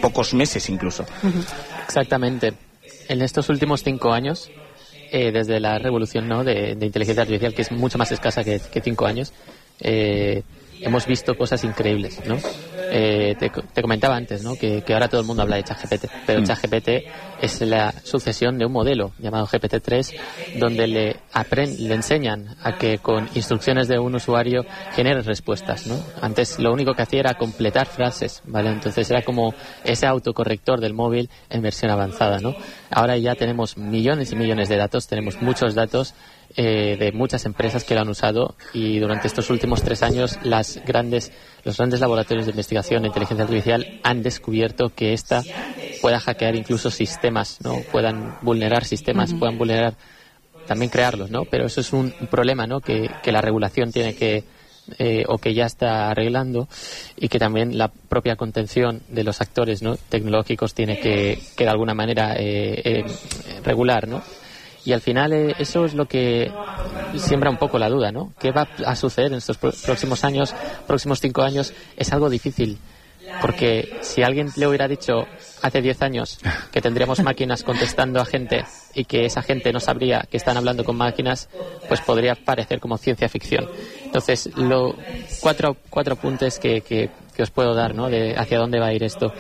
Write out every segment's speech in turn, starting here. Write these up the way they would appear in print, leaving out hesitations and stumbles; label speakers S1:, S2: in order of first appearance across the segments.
S1: pocos meses incluso.
S2: Exactamente. En estos últimos 5 años, desde la revolución, ¿no?, de inteligencia artificial, que es mucho más escasa que 5 años, hemos visto cosas increíbles, ¿no? Te comentaba antes, ¿no?, que ahora todo el mundo habla de ChatGPT, pero ChatGPT es la sucesión de un modelo llamado GPT-3, donde le enseñan a que con instrucciones de un usuario genere respuestas, ¿no? Antes lo único que hacía era completar frases, ¿vale? Entonces era como ese autocorrector del móvil en versión avanzada, ¿no? Ahora ya tenemos millones y millones de datos, tenemos muchos datos de muchas empresas que lo han usado, y durante estos últimos 3 años los grandes laboratorios de investigación de inteligencia artificial han descubierto que esta pueda hackear incluso sistemas, ¿no? Puedan vulnerar sistemas, puedan vulnerar, también crearlos, ¿no? Pero eso es un problema, ¿no?, que la regulación tiene que o que ya está arreglando, y que también la propia contención de los actores, ¿no?, tecnológicos tiene que de alguna manera regular, ¿no? Y al final eso es lo que siembra un poco la duda, ¿no? ¿Qué va a suceder en estos próximos 5 años? Es algo difícil, porque si alguien le hubiera dicho hace 10 años que tendríamos máquinas contestando a gente y que esa gente no sabría que están hablando con máquinas, pues podría parecer como ciencia ficción. Entonces, cuatro apuntes que os puedo dar, ¿no?, de hacia dónde va a ir esto.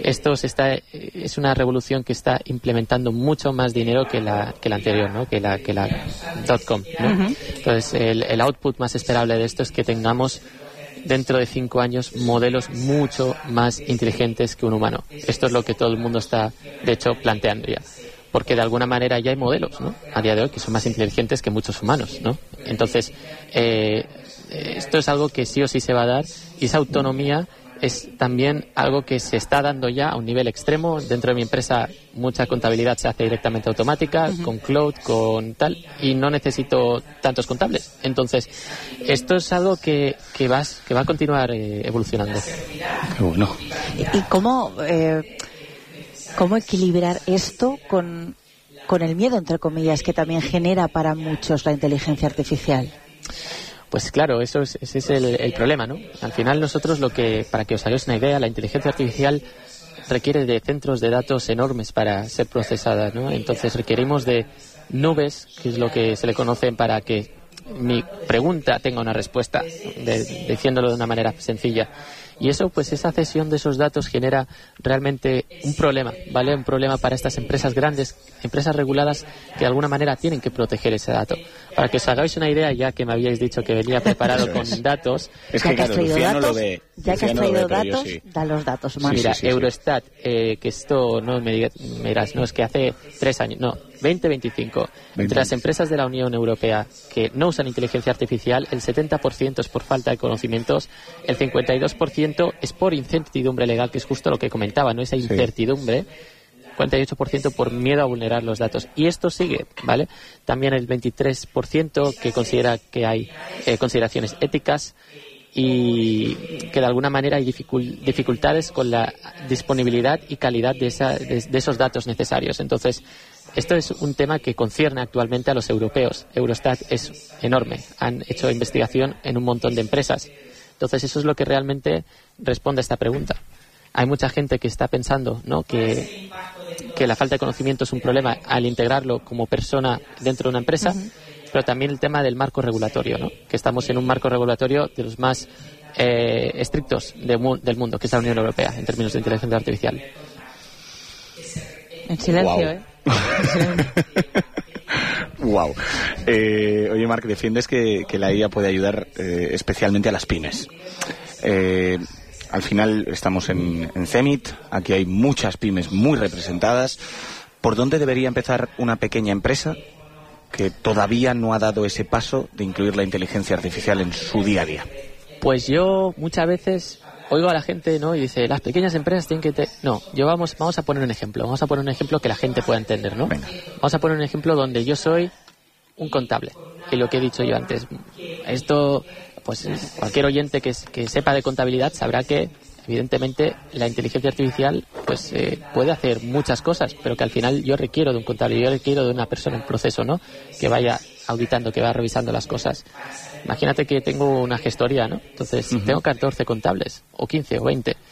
S2: Es una revolución que está implementando mucho más dinero que la anterior, ¿no?, que la .com, ¿no? Entonces, el output más esperable de esto es que tengamos dentro de 5 años modelos mucho más inteligentes que un humano. Esto es lo que todo el mundo está, de hecho, planteando ya. Porque de alguna manera ya hay modelos, ¿no?, a día de hoy que son más inteligentes que muchos humanos, ¿no? Entonces, esto es algo que sí o sí se va a dar, y esa autonomía es también algo que se está dando ya a un nivel extremo. Dentro de mi empresa mucha contabilidad se hace directamente automática, con cloud, con tal, y no necesito tantos contables. Entonces, esto es algo que va a continuar evolucionando.
S1: Qué bueno.
S3: ¿Y cómo equilibrar esto con el miedo, entre comillas, que también genera para muchos la inteligencia artificial?
S2: Pues claro, ese es el problema, ¿no? Al final nosotros para que os hagáis una idea, la inteligencia artificial requiere de centros de datos enormes para ser procesada, ¿no? Entonces requerimos de nubes, que es lo que se le conocen, para que mi pregunta tenga una respuesta, diciéndolo de una manera sencilla. Y eso, pues esa cesión de esos datos genera realmente un problema, ¿vale? Un problema para estas empresas grandes, empresas reguladas, que de alguna manera tienen que proteger ese dato. Para que os hagáis una idea, ya que me habíais dicho que venía preparado con datos...
S1: Es que claro, Luciano lo ve.
S3: Ya que has traído datos, da los datos más.
S2: Mira, Eurostat, que esto no me dirás, no, es que hace 3 años, no, 2025, entre las empresas de la Unión Europea que no usan inteligencia artificial, el 70% es por falta de conocimientos, el 52% es por incertidumbre legal, que es justo lo que comentaba, ¿no? Esa incertidumbre, 48% por miedo a vulnerar los datos. Y esto sigue, ¿vale? También el 23% que considera que hay consideraciones éticas, y que de alguna manera hay dificultades con la disponibilidad y calidad de esos datos necesarios. Entonces, esto es un tema que concierne actualmente a los europeos. Eurostat es enorme. Han hecho investigación en un montón de empresas. Entonces, eso es lo que realmente responde a esta pregunta. Hay mucha gente que está pensando, ¿no?, que la falta de conocimiento es un problema al integrarlo como persona dentro de una empresa, pero también el tema del marco regulatorio, ¿no?, que estamos en un marco regulatorio de los más estrictos del mundo, que es la Unión Europea, en términos de inteligencia artificial.
S3: En silencio,
S1: Wow. Oye, Marc, defiendes que la IA puede ayudar especialmente a las pymes. Al final estamos en CEMIT, aquí hay muchas pymes muy representadas. ¿Por dónde debería empezar una pequeña empresa que todavía no ha dado ese paso de incluir la inteligencia artificial en su día a día?
S2: Pues yo muchas veces oigo a la gente, ¿no?, y dice, las pequeñas empresas tienen que... No, vamos a poner un ejemplo. Vamos a poner un ejemplo que la gente pueda entender, ¿no?
S1: Venga.
S2: Vamos a poner un ejemplo donde yo soy un contable. Y lo que he dicho yo antes, esto, pues cualquier oyente que sepa de contabilidad sabrá que, evidentemente, la inteligencia artificial pues puede hacer muchas cosas, pero que al final yo requiero de un contable, yo requiero de una persona en proceso, ¿no?, que vaya auditando, que vaya revisando las cosas. Imagínate que tengo una gestoría, ¿no? Entonces tengo 14 contables, o 15, o 20.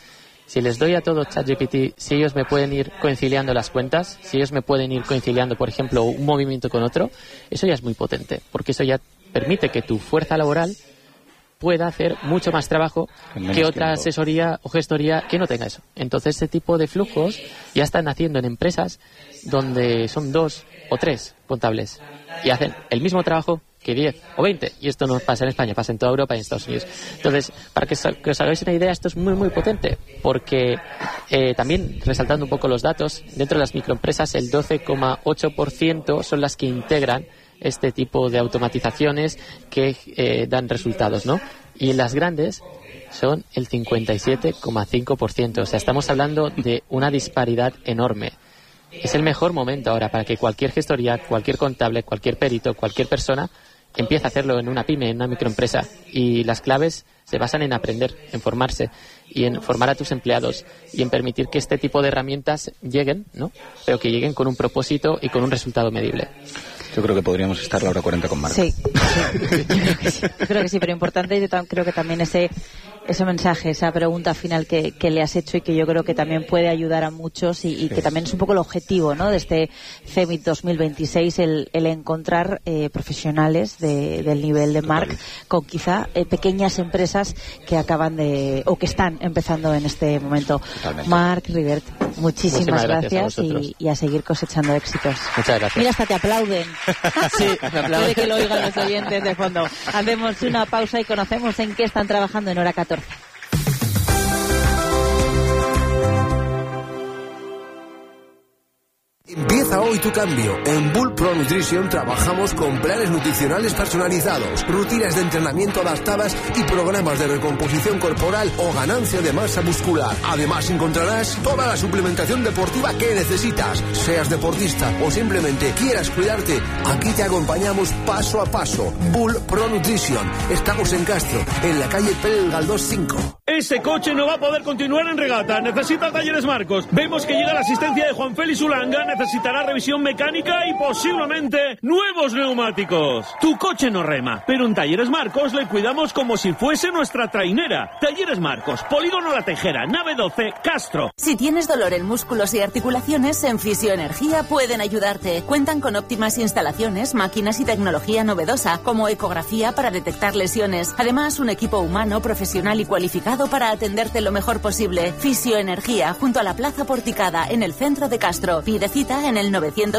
S2: Si les doy a todo ChatGPT, si ellos me pueden ir conciliando las cuentas, si ellos me pueden ir conciliando, por ejemplo, un movimiento con otro, eso ya es muy potente, porque eso ya permite que tu fuerza laboral pueda hacer mucho más trabajo que otra asesoría o gestoría que no tenga eso. Entonces, ese tipo de flujos ya están haciendo en empresas donde son 2 o 3 contables y hacen el mismo trabajo que 10 o 20. Y esto no pasa en España, pasa en toda Europa y en Estados Unidos. Entonces, para que os hagáis una idea, esto es muy, muy potente, porque también, resaltando un poco los datos, dentro de las microempresas el 12,8% son las que integran este tipo de automatizaciones que dan resultados, ¿no? Y en las grandes son el 57,5%. O sea, estamos hablando de una disparidad enorme. Es el mejor momento ahora para que cualquier gestoría, cualquier contable, cualquier perito, cualquier persona empiece a hacerlo en una pyme, en una microempresa. Y las claves se basan en aprender, en formarse y en formar a tus empleados y en permitir que este tipo de herramientas lleguen, ¿no? Pero que lleguen con un propósito y con un resultado medible.
S1: Yo creo que podríamos estar la hora 40 con Marc.
S3: Sí. Yo creo que sí, pero importante, yo creo que también ese mensaje, esa pregunta final que le has hecho y que yo creo que también puede ayudar a muchos y que también es un poco el objetivo, ¿no?, de este CEMIT 2026, el encontrar profesionales del nivel de Marc con quizá pequeñas empresas que acaban o que están empezando en este momento.
S1: Totalmente.
S3: Marc Rivert, muchísimas gracias y a seguir cosechando éxitos.
S2: Muchas gracias.
S3: Mira, hasta te aplauden.
S2: Sí, me aplauden.
S3: Puede que lo oigan los oyentes de fondo. Hacemos una pausa y conocemos en qué están trabajando en Hora 14.
S4: Empieza hoy tu cambio. En Bull Pro Nutrition trabajamos con planes nutricionales personalizados, rutinas de entrenamiento adaptadas y programas de recomposición corporal o ganancia de masa muscular. Además encontrarás toda la suplementación deportiva que necesitas. Seas deportista o simplemente quieras cuidarte, aquí te acompañamos paso a paso. Bull Pro Nutrition. Estamos en Castro, en la calle Pérez Galdós 5.
S5: Ese coche no va a poder continuar en regata. Necesita Talleres Marcos. Vemos que llega la asistencia de Juan Félix Ulanga. Necesitará revisión mecánica y posiblemente nuevos neumáticos. Tu coche no rema, pero en Talleres Marcos le cuidamos como si fuese nuestra trainera. Talleres Marcos, Polígono La Tejera, nave 12, Castro.
S6: Si tienes dolor en músculos y articulaciones, en Fisioenergía pueden ayudarte. Cuentan con óptimas instalaciones, máquinas y tecnología novedosa, como ecografía para detectar lesiones. Además, un equipo humano, profesional y cualificado para atenderte lo mejor posible. Fisioenergía, junto a la Plaza Porticada, en el centro de Castro. Pide cita en el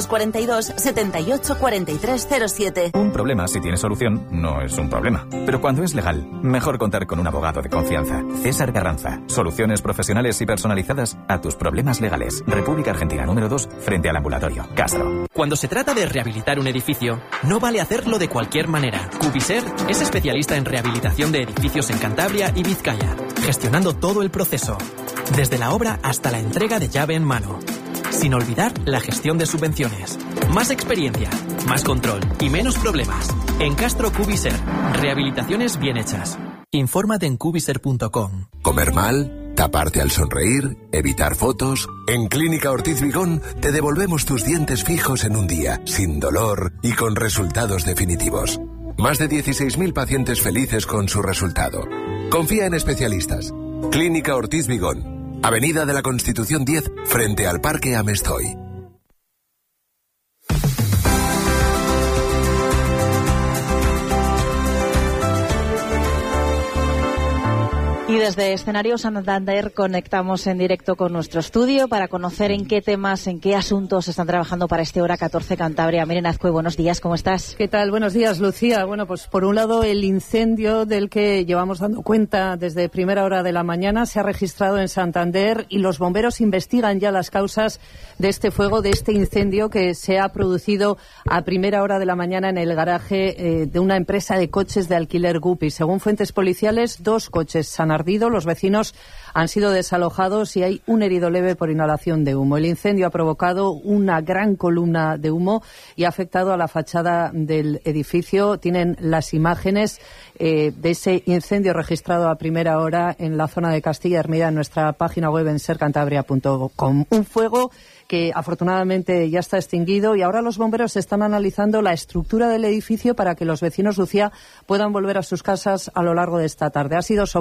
S6: 942 78 43 07.
S7: Un problema, si tiene solución, no es un problema. Pero cuando es legal, mejor contar con un abogado de confianza. César Carranza. Soluciones profesionales y personalizadas a tus problemas legales. República Argentina número 2, frente al ambulatorio. Castro.
S8: Cuando se trata de rehabilitar un edificio, no vale hacerlo de cualquier manera. Cubiser es especialista en rehabilitación de edificios en Cantabria y Vizcaya, gestionando todo el proceso, desde la obra hasta la entrega de llave en mano. Sin olvidar la gestión de subvenciones. Más experiencia, más control y menos problemas. En Castro Cubiser, rehabilitaciones bien hechas. Infórmate en cubiser.com.
S4: ¿Comer mal? ¿Taparte al sonreír? ¿Evitar fotos? En Clínica Ortiz Vigón te devolvemos tus dientes fijos en un día, sin dolor y con resultados definitivos. Más de 16.000 pacientes felices con su resultado. Confía en especialistas. Clínica Ortiz Vigón. Avenida de la Constitución 10, frente al Parque Amestoy.
S3: Y desde Escenario Santander conectamos en directo con nuestro estudio para conocer en qué temas, en qué asuntos están trabajando para este Hora 14 Cantabria. Miren, Azcue, buenos días, ¿cómo estás?
S9: ¿Qué tal? Buenos días, Lucía. Bueno, pues por un lado el incendio del que llevamos dando cuenta desde primera hora de la mañana se ha registrado en Santander y los bomberos investigan ya las causas de este fuego, de este incendio que se ha producido a primera hora de la mañana en el garaje de una empresa de coches de alquiler Guppy. Según fuentes policiales, 2 coches han ardido, los vecinos han sido desalojados y hay un herido leve por inhalación de humo. El incendio ha provocado una gran columna de humo y ha afectado a la fachada del edificio. Tienen las imágenes de ese incendio registrado a primera hora en la zona de Castilla Hermida en nuestra página web en sercantabria.com. Un fuego que afortunadamente ya está extinguido y ahora los bomberos están analizando la estructura del edificio para que los vecinos, Lucía, puedan volver a sus casas a lo largo de esta tarde. Ha sido sobre las 8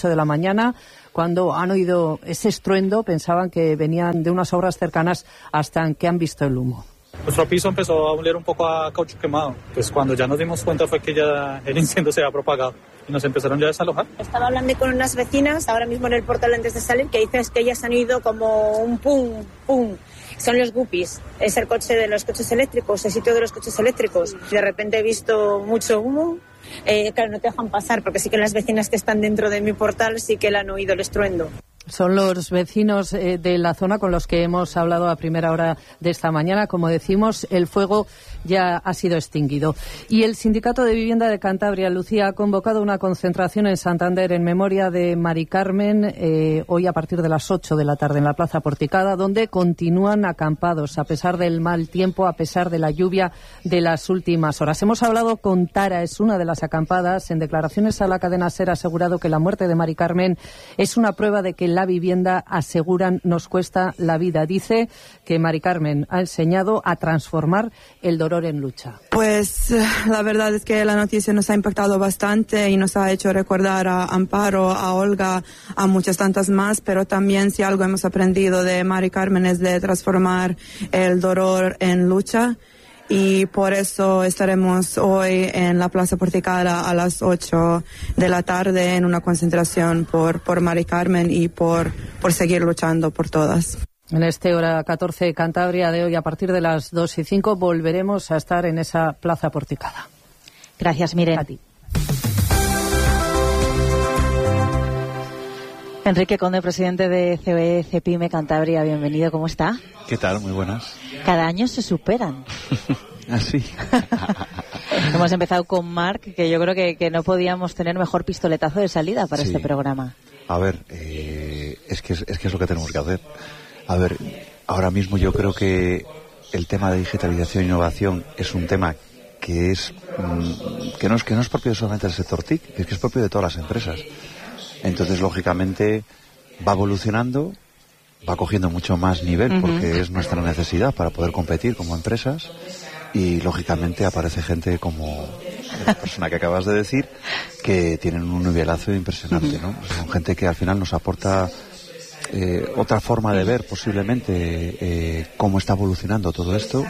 S9: 8 de la mañana. Cuando han oído ese estruendo, pensaban que venían de unas obras cercanas hasta que han visto el humo.
S10: Nuestro piso empezó a oler un poco a caucho quemado. Pues cuando ya nos dimos cuenta fue que ya el incendio se había propagado y nos empezaron ya a desalojar.
S11: Estaba hablando con unas vecinas ahora mismo en el portal antes de salir, que dicen que ellas han oído como un pum, pum. Son los guppies, es el coche de los coches eléctricos, el sitio de los coches eléctricos. De repente he visto mucho humo. Claro, no te dejan pasar porque sí que las vecinas que están dentro de mi portal sí que le han oído el estruendo.
S9: Son los vecinos de la zona con los que hemos hablado a primera hora de esta mañana. Como decimos, el fuego ya ha sido extinguido. Y el Sindicato de Vivienda de Cantabria, Lucía, ha convocado una concentración en Santander en memoria de Mari Carmen hoy a partir de las 8 de la tarde en la Plaza Porticada, donde continúan acampados a pesar del mal tiempo, a pesar de la lluvia de las últimas horas. Hemos hablado con Tara, es una de las acampadas. En declaraciones a la cadena SER ha asegurado que la muerte de Mari Carmen es una prueba de que la vivienda, aseguran, nos cuesta la vida. Dice que Mari Carmen ha enseñado a transformar el dolor en lucha.
S12: Pues la verdad es que la noticia nos ha impactado bastante y nos ha hecho recordar a Amparo, a Olga, a muchas tantas más, pero también si algo hemos aprendido de Mari Carmen es de transformar el dolor en lucha. Y por eso estaremos hoy en la Plaza Porticada a las 8 de la tarde en una concentración por Mari Carmen y por seguir luchando por todas.
S9: En este Hora 14 Cantabria de hoy, a partir de las 2:05, volveremos a estar en esa Plaza Porticada.
S3: Gracias, Miren.
S9: A ti.
S3: Enrique Conde, presidente de COE CEPIME Cantabria, bienvenido, ¿cómo está?
S13: ¿Qué tal? Muy buenas.
S3: Cada año se superan.
S13: Así.
S3: Hemos empezado con Marc, que yo creo que no podíamos tener mejor pistoletazo de salida para este programa.
S13: A ver, es que es lo que tenemos que hacer. A ver, ahora mismo yo creo que el tema de digitalización e innovación es un tema que no es propio solamente del sector TIC, es que es propio de todas las empresas. Entonces, lógicamente, va evolucionando, va cogiendo mucho más nivel porque es nuestra necesidad para poder competir como empresas y, lógicamente, aparece gente como la persona que acabas de decir que tienen un nivelazo impresionante, ¿no? Son gente que al final nos aporta otra forma de ver posiblemente cómo está evolucionando todo esto.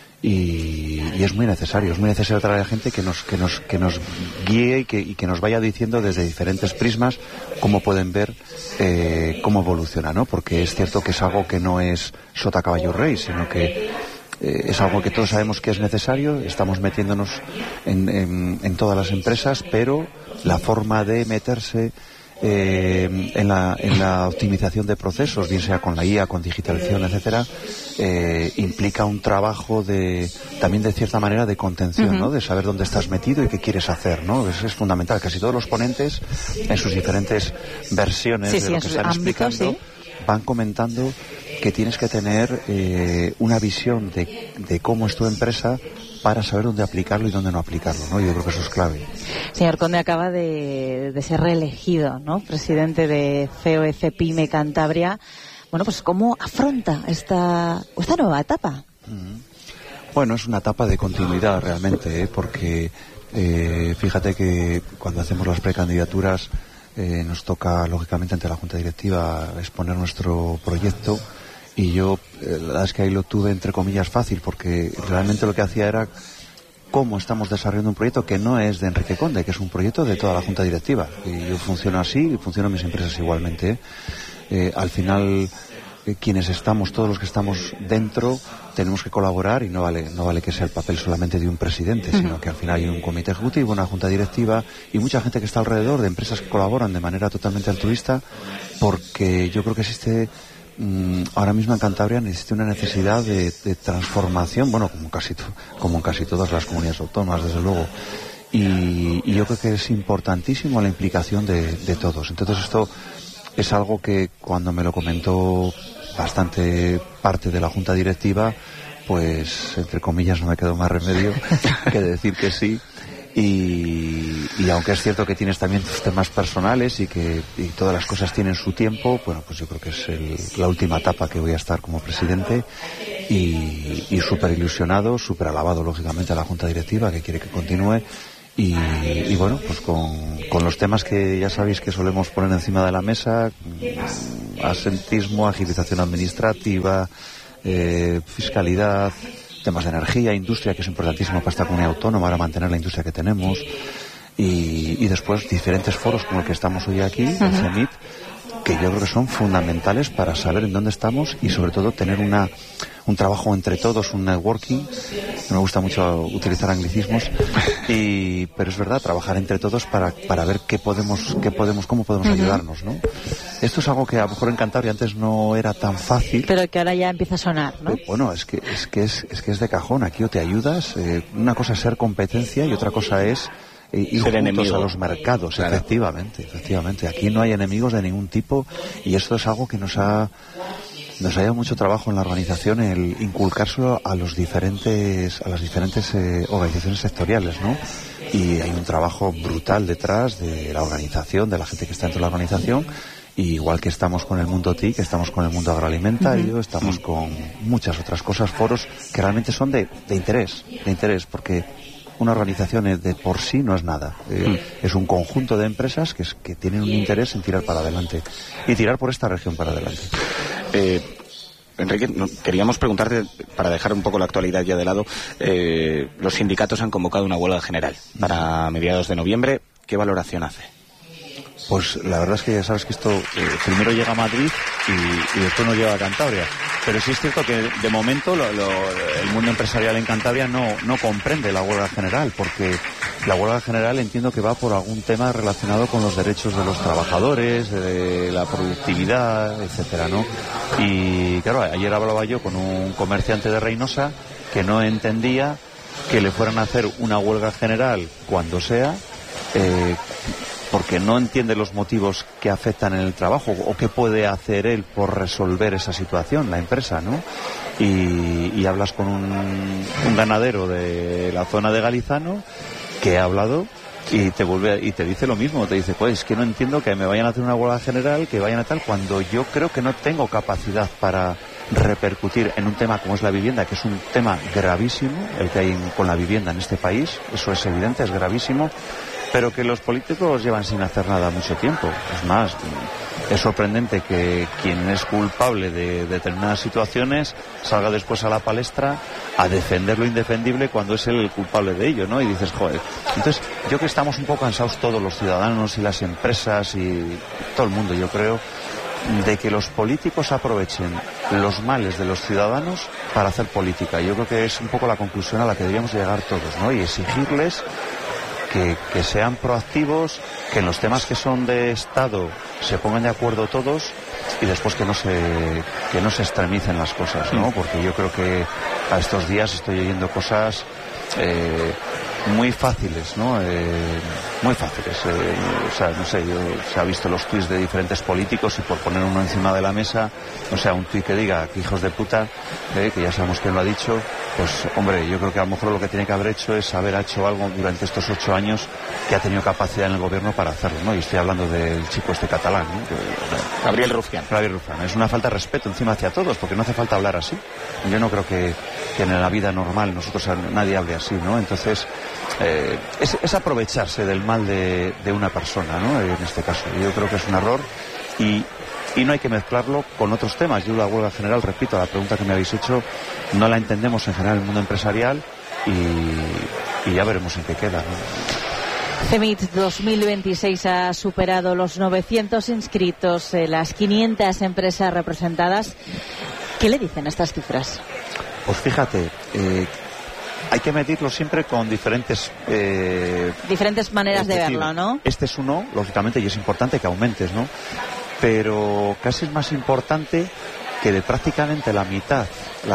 S13: Y es muy necesario traer a gente que nos guíe y que nos vaya diciendo desde diferentes prismas cómo pueden ver cómo evoluciona, ¿no? Porque es cierto que es algo que no es sota caballo rey, sino que es algo que todos sabemos que es necesario. Estamos metiéndonos en todas las empresas, pero la forma de meterse en la optimización de procesos, bien sea con la IA, con digitalización, etcétera, implica un trabajo también de cierta manera de contención, ¿no? De saber dónde estás metido y qué quieres hacer, ¿no? Eso es fundamental. Casi todos los ponentes, en sus diferentes versiones de lo que están explicando, van comentando que tienes que tener una visión de cómo es tu empresa para saber dónde aplicarlo y dónde no aplicarlo, ¿no? Yo creo que eso es clave.
S3: Señor Conde, acaba de ser reelegido, ¿no? Presidente de COE CEPIME Cantabria. Bueno, pues ¿cómo afronta esta nueva etapa?
S13: Bueno, es una etapa de continuidad realmente, porque fíjate que cuando hacemos las precandidaturas nos toca, lógicamente, ante la Junta Directiva exponer nuestro proyecto. Y yo, la verdad es que ahí lo tuve, entre comillas, fácil, porque realmente lo que hacía era cómo estamos desarrollando un proyecto que no es de Enrique Conde, que es un proyecto de toda la Junta Directiva. Y yo funciono así y funcionan mis empresas igualmente. Al final, quienes estamos, todos los que estamos dentro, tenemos que colaborar y no vale que sea el papel solamente de un presidente, sino que al final hay un comité ejecutivo, una junta directiva y mucha gente que está alrededor de empresas que colaboran de manera totalmente altruista, porque yo creo que existe... ahora mismo en Cantabria existe una necesidad de transformación, bueno, como en casi todas las comunidades autónomas, desde luego, y yo creo que es importantísimo la implicación de todos. Entonces esto es algo que cuando me lo comentó bastante parte de la Junta Directiva, pues entre comillas no me quedó más remedio que decir que sí. Y aunque es cierto que tienes también tus temas personales y todas las cosas tienen su tiempo, bueno, pues yo creo que es la última etapa que voy a estar como presidente y súper ilusionado, súper alabado lógicamente a la Junta Directiva que quiere que continúe Y bueno, pues con los temas que ya sabéis que solemos poner encima de la mesa, asentismo, agilización administrativa, fiscalidad, temas de energía, industria, que es importantísimo para esta comunidad autónoma, para mantener la industria que tenemos, y después diferentes foros como el que estamos hoy aquí, el CEMIT, que yo creo que son fundamentales para saber en dónde estamos y sobre todo tener un trabajo entre todos, un networking. Me gusta mucho utilizar anglicismos, pero es verdad, trabajar entre todos para ver cómo podemos ayudarnos, ¿no? Esto es algo que a lo mejor en Cantabria antes no era tan fácil,
S3: pero que ahora ya empieza a sonar, ¿no?
S13: Bueno, es que es de cajón. Aquí o te ayudas, una cosa es ser competencia y otra cosa es ir juntos a los mercados. Claro. Efectivamente. Aquí no hay enemigos de ningún tipo, y esto es algo que nos ha llevado mucho trabajo en la organización, el inculcárselo a las diferentes organizaciones sectoriales, ¿no? Y hay un trabajo brutal detrás de la organización, de la gente que está dentro de la organización, y igual que estamos con el mundo TIC, estamos con el mundo agroalimentario, estamos con muchas otras cosas, foros que realmente son de interés, porque una organización de por sí no es nada. Es un conjunto de empresas que tienen un interés en tirar para adelante y tirar por esta región para adelante.
S1: Enrique, queríamos preguntarte, para dejar un poco la actualidad ya de lado, los sindicatos han convocado una huelga general para mediados de noviembre. ¿Qué valoración hace?
S13: Pues la verdad es que ya sabes que esto primero llega a Madrid y después nos llega a Cantabria. Pero sí es cierto que de momento el mundo empresarial en Cantabria no comprende la huelga general, porque la huelga general entiendo que va por algún tema relacionado con los derechos de los trabajadores, de la productividad, etcétera, ¿no? Y claro, ayer hablaba yo con un comerciante de Reynosa que no entendía que le fueran a hacer una huelga general cuando sea, porque no entiende los motivos que afectan en el trabajo o qué puede hacer él por resolver esa situación, la empresa, ¿no? Y hablas con un ganadero de la zona de Galizano que ha hablado y te dice lo mismo, te dice, pues es que no entiendo que me vayan a hacer una huelga general, que vayan a tal, cuando yo creo que no tengo capacidad para repercutir en un tema como es la vivienda, que es un tema gravísimo, el que hay con la vivienda en este país, eso es evidente, es gravísimo, pero que los políticos llevan sin hacer nada mucho tiempo. Es más, es sorprendente que quien es culpable de determinadas situaciones salga después a la palestra a defender lo indefendible cuando es él el culpable de ello, ¿no? Y dices, joder. Entonces, yo creo que estamos un poco cansados todos los ciudadanos y las empresas y todo el mundo, yo creo, de que los políticos aprovechen los males de los ciudadanos para hacer política. Yo creo que es un poco la conclusión a la que deberíamos llegar todos, ¿no? Y exigirles que sean proactivos, que en los temas que son de Estado se pongan de acuerdo todos y después que no se extremicen las cosas, ¿no? Porque yo creo que a estos días estoy oyendo cosas muy fáciles, ¿no? Muy fáciles. O sea, no sé, se ha visto los tuits de diferentes políticos y por poner uno encima de la mesa, o sea, un tuit que diga que hijos de puta, que ya sabemos quién lo ha dicho, pues hombre, yo creo que a lo mejor lo que tiene que haber hecho es haber hecho algo durante estos 8 años que ha tenido capacidad en el gobierno para hacerlo, ¿no? Y estoy hablando del chico catalán, ¿no?
S1: Gabriel Rufián.
S13: Es una falta de respeto encima hacia todos, porque no hace falta hablar así. Yo no creo que en la vida normal nadie hable así, ¿no? Entonces, es aprovecharse del mal de una persona, ¿no? En este caso, yo creo que es un error y no hay que mezclarlo con otros temas. Yo la huelga general, repito, la pregunta que me habéis hecho, no la entendemos en general en el mundo empresarial y ya veremos en qué queda, ¿no?
S3: CEMIT 2026 ha superado los 900 inscritos, las 500 empresas representadas. ¿Qué le dicen estas cifras?
S13: Pues fíjate, hay que medirlo siempre con diferentes
S3: maneras de verlo, ¿no?
S13: Este es uno, lógicamente, y es importante que aumentes, ¿no? Pero casi es más importante que de prácticamente la mitad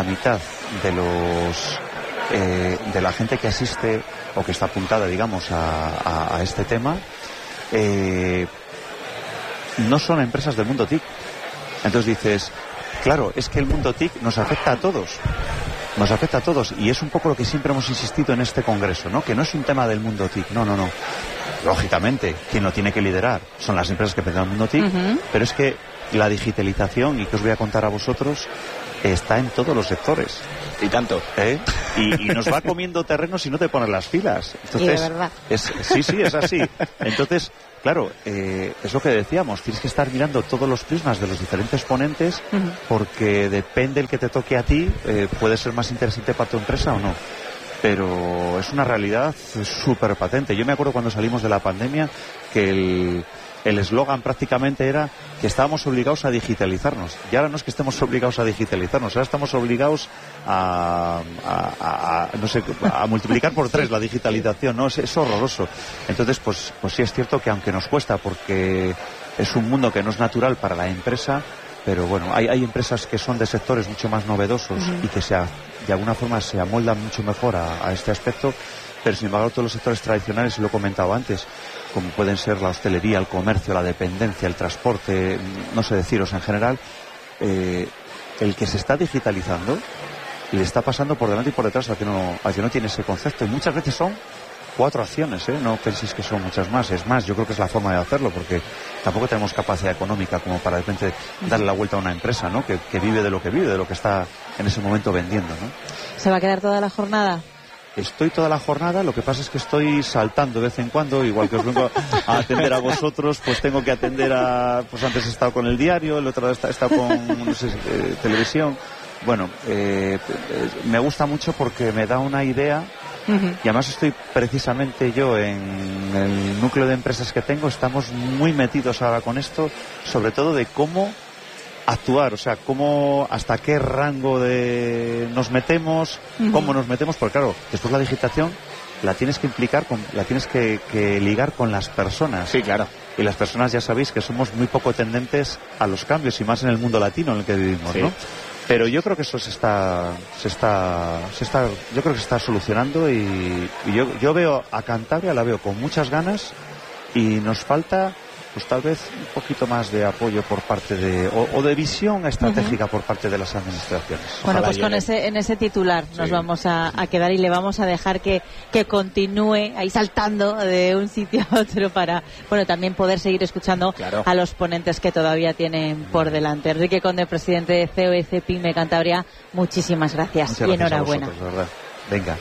S13: de la gente que asiste o que está apuntada, digamos, a este tema, no son empresas del mundo TIC. Entonces dices, claro, es que el mundo TIC nos afecta a todos. Nos afecta a todos y es un poco lo que siempre hemos insistido en este congreso, ¿no? Que no es un tema del mundo TIC, no. Lógicamente, quien lo tiene que liderar son las empresas que pertenecen al mundo TIC, pero es que la digitalización, y que os voy a contar a vosotros, está en todos los sectores.
S1: Y tanto.
S13: Y nos va comiendo terreno si no te pones las pilas. Entonces,
S3: y de verdad.
S13: Sí, es así. Entonces, claro, es lo que decíamos, tienes que estar mirando todos los prismas de los diferentes ponentes, porque depende el que te toque a ti, puede ser más interesante para tu empresa o no. Pero es una realidad súper patente. Yo me acuerdo cuando salimos de la pandemia que el eslogan prácticamente era que estábamos obligados a digitalizarnos. Y ahora no es que estemos obligados a digitalizarnos, ahora estamos obligados a multiplicar por 3 la digitalización, ¿no? Es horroroso. Entonces, pues sí es cierto que aunque nos cuesta, porque es un mundo que no es natural para la empresa, pero bueno, hay empresas que son de sectores mucho más novedosos y que de alguna forma se amoldan mucho mejor a este aspecto, pero sin embargo todos los sectores tradicionales, y lo he comentado antes, como pueden ser la hostelería, el comercio, la dependencia, el transporte, no sé deciros en general, el que se está digitalizando le está pasando por delante y por detrás al que no tiene ese concepto, y muchas veces son 4 acciones, no penséis que son muchas más. Es más, yo creo que es la forma de hacerlo, porque tampoco tenemos capacidad económica como para de repente darle la vuelta a una empresa, ¿no? Que vive de lo que está en ese momento vendiendo, ¿no?
S3: ¿Se va a quedar toda la jornada?
S13: Estoy toda la jornada, lo que pasa es que estoy saltando de vez en cuando, igual que os vengo a atender a vosotros, pues tengo que atender pues antes he estado con el diario, el otro he estado con, no sé, televisión. Bueno, me gusta mucho porque me da una idea. Y además estoy precisamente yo en el núcleo de empresas que tengo, estamos muy metidos ahora con esto, sobre todo de cómo actuar, o sea, hasta qué rango nos metemos, cómo nos metemos, porque claro, después la digitación la tienes que implicar, la tienes que ligar con las personas.
S1: Sí, claro.
S13: Y las personas ya sabéis que somos muy poco tendentes a los cambios, y más en el mundo latino en el que vivimos, ¿no? Pero yo creo que eso yo creo que se está solucionando, y yo veo a Cantabria, la veo con muchas ganas, y nos falta pues tal vez un poquito más de apoyo por parte o de visión estratégica por parte de las administraciones.
S3: Bueno, pues en ese titular nos vamos a quedar, y le vamos a dejar que continúe ahí saltando de un sitio a otro para, bueno, también poder seguir escuchando a los ponentes que todavía tienen por delante. Enrique Conde, presidente de COEC Pyme Cantabria, muchísimas gracias.
S13: Muchas gracias,
S3: enhorabuena.
S13: A vosotros, ¿verdad? Venga.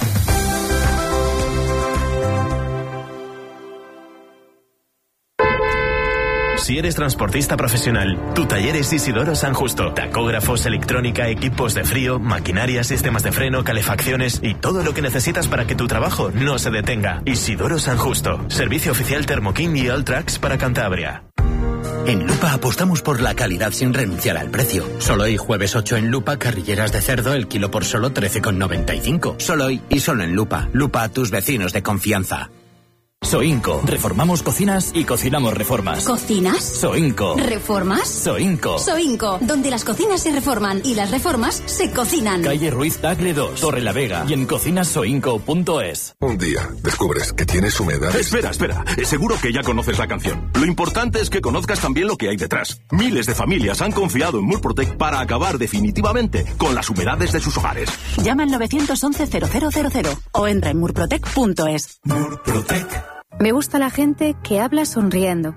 S14: Si eres transportista profesional, tu taller es Isidoro San Justo. Tacógrafos, electrónica, equipos de frío, maquinaria, sistemas de freno, calefacciones y todo lo que necesitas para que tu trabajo no se detenga. Isidoro San Justo. Servicio oficial Thermokin y Alltrax para Cantabria.
S15: En Lupa apostamos por la calidad sin renunciar al precio. Solo hoy, jueves 8 en Lupa, carrilleras de cerdo, el kilo por solo 13,95. Solo hoy y solo en Lupa. Lupa, tus vecinos de confianza.
S16: Soinco. Reformamos cocinas y cocinamos reformas.
S17: ¿Cocinas?
S16: Soinco.
S17: ¿Reformas?
S16: Soinco.
S17: Soinco, donde las cocinas se reforman y las reformas se cocinan.
S16: Calle Ruiz Tagle 2, Torre la Vega, y en cocinasoinco.es.
S18: Un día descubres que tienes humedad.
S19: Espera. Seguro que ya conoces la canción. Lo importante es que conozcas también lo que hay detrás. Miles de familias han confiado en Murprotec para acabar definitivamente con las humedades de sus hogares.
S6: Llama al 911-0000 o entra en murprotec.es.
S19: Murprotec.
S20: Me gusta la gente que habla sonriendo.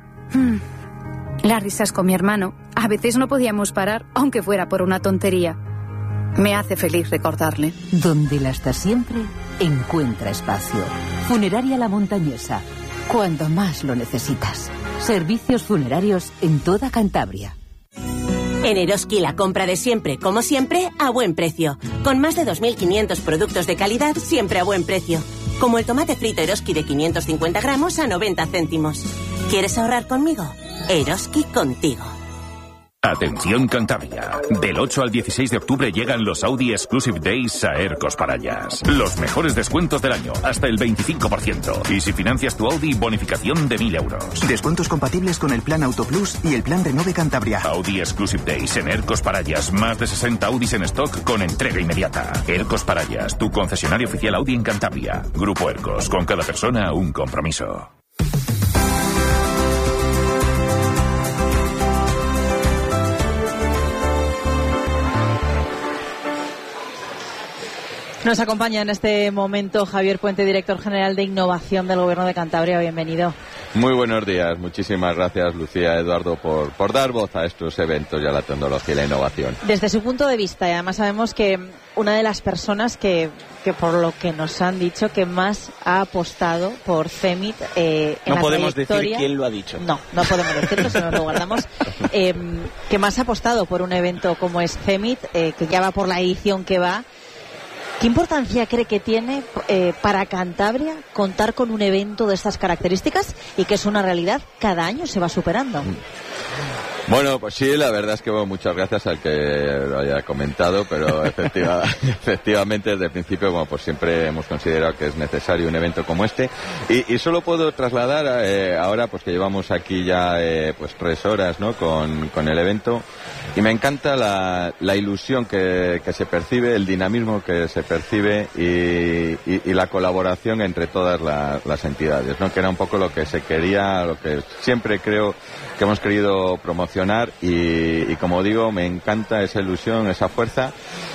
S20: Las risas con mi hermano. A veces no podíamos parar, aunque fuera por una tontería. Me hace feliz recordarle.
S21: Donde la está siempre, encuentra espacio. Funeraria La Montañesa. Cuando más lo necesitas. Servicios funerarios en toda Cantabria.
S22: En Eroski la compra de siempre, como siempre, a buen precio. Con más de 2.500 productos de calidad, siempre a buen precio. Como el tomate frito Eroski de 550 gramos a 90 céntimos. ¿Quieres ahorrar conmigo? Eroski contigo.
S23: Atención Cantabria. Del 8 al 16 de octubre llegan los Audi Exclusive Days a Ercos Parallas. Los mejores descuentos del año, hasta el 25%. Y si financias tu Audi, bonificación de 1.000 euros.
S24: Descuentos compatibles con el plan Auto Plus y el plan Renove Cantabria.
S23: Audi Exclusive Days en Ercos Parallas. Más de 60 Audis en stock con entrega inmediata. Ercos Parallas, tu concesionario oficial Audi en Cantabria. Grupo Ercos, con cada persona un compromiso.
S3: Nos acompaña en este momento Javier Puente, director general de Innovación del Gobierno de Cantabria. Bienvenido.
S2: Muy buenos días, muchísimas gracias Lucía, Eduardo, por dar voz a estos eventos y a la tecnología y la innovación.
S3: Desde su punto de vista, y además sabemos que una de las personas que por lo que nos han dicho que más ha apostado por CEMIT en
S1: no
S3: la
S1: podemos
S3: trayectoria,
S1: decir quién lo ha dicho.
S3: No podemos decirlo, se nos lo guardamos. Que más ha apostado por un evento como es CEMIT, que ya va por la edición que va. ¿Qué importancia cree que tiene para Cantabria contar con un evento de estas características y que es una realidad, cada año se va superando?
S2: Bueno, pues sí, la verdad es que muchas gracias al que lo haya comentado, pero efectivamente desde el principio, como pues siempre hemos considerado que es necesario un evento como este y solo puedo trasladar ahora pues que llevamos aquí ya pues 3 horas, ¿no? con el evento y me encanta la ilusión que se percibe, el dinamismo que se percibe y la colaboración entre todas las entidades, ¿no? Que era un poco lo que se quería, lo que siempre creo que hemos querido promocionar y como digo, me encanta esa ilusión, esa fuerza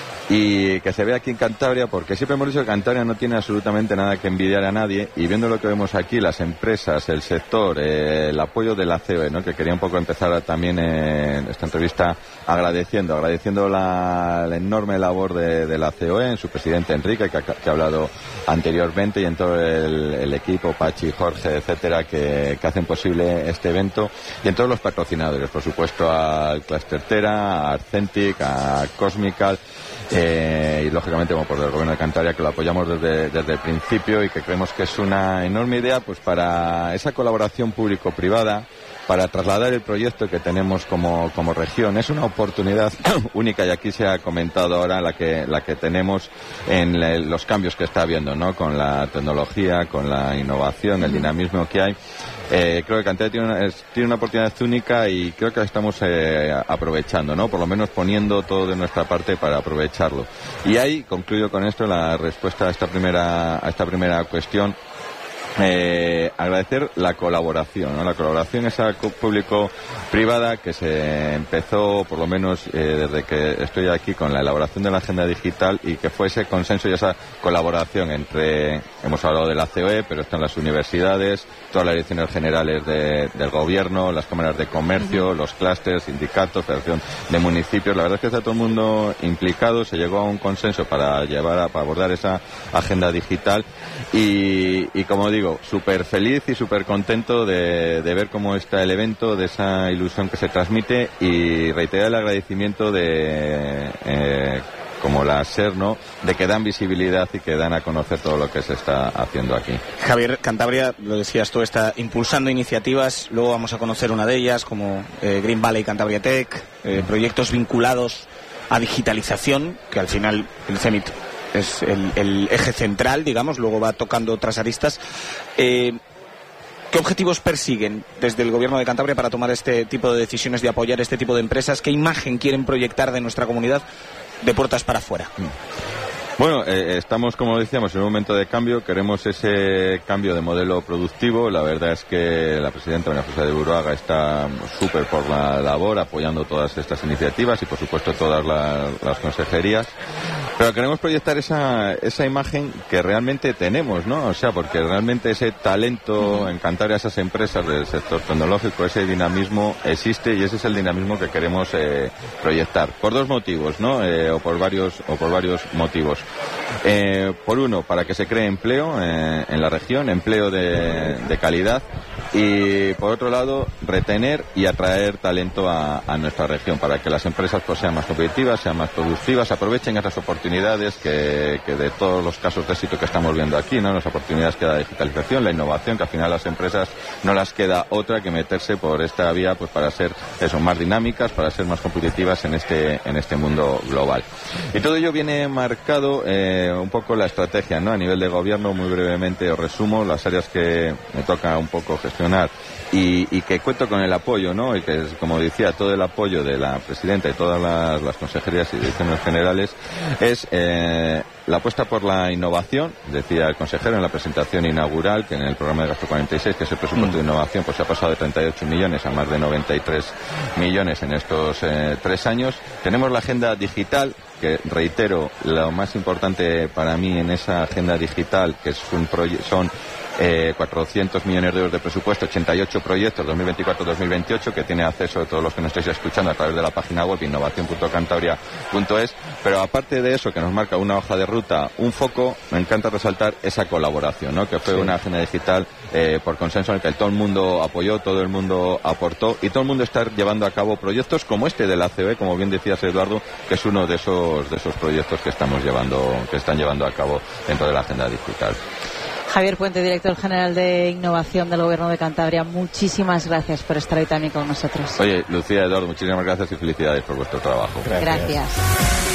S2: y que se ve aquí en Cantabria, porque siempre hemos dicho que Cantabria no tiene absolutamente nada que envidiar a nadie y viendo lo que vemos aquí, las empresas, el sector, el apoyo de la COE, ¿no? Que quería un poco empezar también en esta entrevista agradeciendo la enorme labor de la COE, en su presidente Enrique, que ha hablado anteriormente, y en todo el equipo, Pachi, Jorge, etcétera, que hacen posible este evento, y en todos los patrocinadores, por supuesto, al Cluster Tera, a Arcentic, a Cosmical, y lógicamente como por el Gobierno de Cantabria, que lo apoyamos desde el principio y que creemos que es una enorme idea pues para esa colaboración público-privada, para trasladar el proyecto que tenemos como región. Es una oportunidad única y aquí se ha comentado ahora la que tenemos en los cambios que está habiendo, ¿no? Con la tecnología, con la innovación, el dinamismo que hay. Creo que Cantabria tiene una oportunidad única y creo que la estamos aprovechando, ¿no? Por lo menos poniendo todo de nuestra parte para aprovecharlo. Y ahí concluyo con esto la respuesta a esta primera cuestión. Agradecer la colaboración, ¿no? La colaboración esa público-privada que se empezó, por lo menos desde que estoy aquí, con la elaboración de la agenda digital y que fue ese consenso y esa colaboración hemos hablado de la COE, pero están las universidades, todas las direcciones generales del gobierno, las cámaras de comercio, los clústeres, sindicatos, federación de municipios. La verdad es que está todo el mundo implicado, se llegó a un consenso para abordar esa agenda digital y como digo, súper feliz y súper contento de ver cómo está el evento, de esa ilusión que se transmite y reiterar el agradecimiento como la SER, ¿no? De que dan visibilidad y que dan a conocer todo lo que se está haciendo aquí.
S1: Javier, Cantabria, lo decías tú, está impulsando iniciativas, luego vamos a conocer una de ellas como Green Valley Cantabria Tech, proyectos vinculados a digitalización, que al final el CEMIT es el eje central, digamos, luego va tocando otras aristas. ¿Qué objetivos persiguen desde el Gobierno de Cantabria para tomar este tipo de decisiones, de apoyar este tipo de empresas? ¿Qué imagen quieren proyectar de nuestra comunidad de puertas para afuera?
S2: Bueno, estamos, como decíamos, en un momento de cambio. Queremos ese cambio de modelo productivo. La verdad es que la presidenta María José de Buruaga está súper por la labor, apoyando todas estas iniciativas y, por supuesto, todas las consejerías. Pero queremos proyectar esa imagen que realmente tenemos, ¿no? O sea, porque realmente ese talento en Cantabria, esas empresas del sector tecnológico, ese dinamismo existe y ese es el dinamismo que queremos proyectar. Por 2 motivos, ¿no? O por varios motivos. Por uno, para que se cree empleo en la región, empleo de calidad, y por otro lado, retener y atraer talento a nuestra región, para que las empresas pues sean más competitivas, sean más productivas, aprovechen esas oportunidades que de todos los casos de éxito que estamos viendo aquí, ¿no? Las oportunidades que da la digitalización, la innovación, que al final a las empresas no las queda otra que meterse por esta vía pues para ser más dinámicas, para ser más competitivas en este mundo global. Y todo ello viene marcado un poco la estrategia, ¿no? A nivel de gobierno, muy brevemente os resumo las áreas que me toca un poco gestionar y que cuento con el apoyo, ¿no? Y que, como decía, todo el apoyo de la presidenta y todas las consejerías y direcciones generales es la apuesta por la innovación. Decía el consejero en la presentación inaugural que en el programa de gasto 46, que es el presupuesto de innovación, pues se ha pasado de 38 millones a más de 93 millones en estos 3 años. Tenemos la agenda digital, que reitero, lo más importante para mí en esa agenda digital, que son 400 millones de euros de presupuesto, 88 proyectos 2024-2028, que tiene acceso a todos los que nos estáis escuchando a través de la página web innovación.cantabria.es. Pero aparte de eso, que nos marca una hoja de ruta, un foco, me encanta resaltar esa colaboración, ¿no? Que fue una agenda digital por consenso en el que todo el mundo apoyó, todo el mundo aportó y todo el mundo está llevando a cabo proyectos como este de la ACB, como bien decías, Eduardo, que es uno de esos proyectos que están llevando a cabo dentro de la agenda digital.
S3: Javier Puente, director general de Innovación del Gobierno de Cantabria, muchísimas gracias por estar hoy también con nosotros.
S2: Oye, Lucía, Eduardo, muchísimas gracias y felicidades por vuestro trabajo.
S3: Gracias.